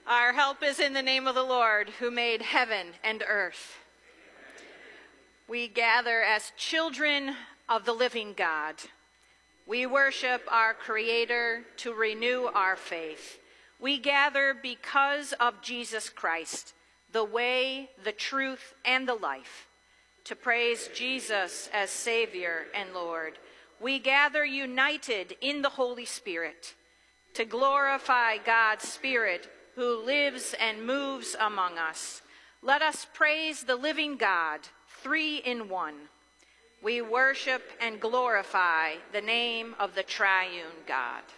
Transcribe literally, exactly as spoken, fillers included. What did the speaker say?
Our help is in the name of the Lord, who made heaven and earth. We gather as children of the living God. We worship our Creator to renew our faith. We gather because of Jesus Christ, the way, the truth, and the life, to praise Jesus as Savior and Lord. We gather united in the Holy Spirit to glorify God's Spirit who lives and moves among us. Let us praise the living God, three in one. We worship and glorify the name of the triune God.